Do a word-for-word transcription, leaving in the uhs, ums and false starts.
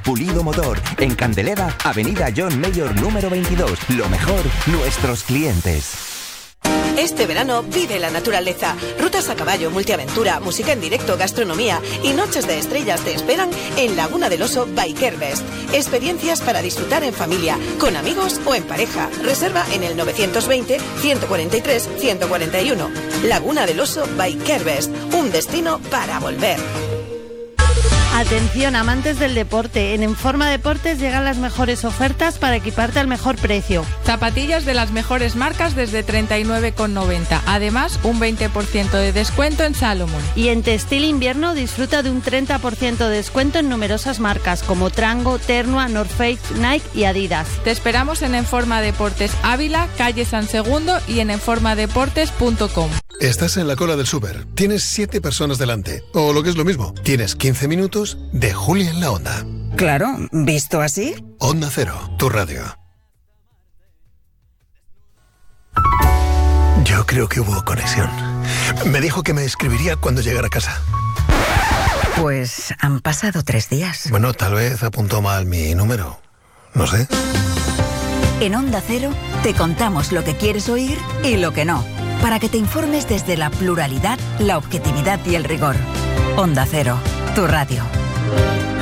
Pulido Motor, en Candelera, Avenida John Mayor número veintidós. Lo mejor, nuestros clientes. Este verano vive la naturaleza. Rutas a caballo, multiaventura, música en directo, gastronomía y noches de estrellas te esperan en Laguna del Oso Bikerbest. Experiencias para disfrutar en familia, con amigos o en pareja. Reserva en el novecientos veinte, ciento cuarenta y tres, ciento cuarenta y uno. Laguna del Oso Bikerbest, un destino para volver. Atención, amantes del deporte. En Informa Deportes llegan las mejores ofertas para equiparte al mejor precio. Zapatillas de las mejores marcas desde treinta y nueve con noventa. Además, un veinte por ciento de descuento en Salomon. Y en Textil Invierno disfruta de un treinta por ciento de descuento en numerosas marcas como Trango, Ternua, North Face, Nike y Adidas. Te esperamos en Informa Deportes Ávila, calle San Segundo y en informadeportes punto com. Estás en la cola del súper, tienes siete personas delante, o lo que es lo mismo, tienes quince minutos de Julia en la Onda. Claro, ¿visto así? Onda Cero, tu radio. Yo creo que hubo conexión. Me dijo que me escribiría cuando llegara a casa. Pues han pasado tres días. Bueno, tal vez apuntó mal mi número. No sé. En Onda Cero te contamos lo que quieres oír y lo que no, para que te informes desde la pluralidad, la objetividad y el rigor. Onda Cero, tu radio.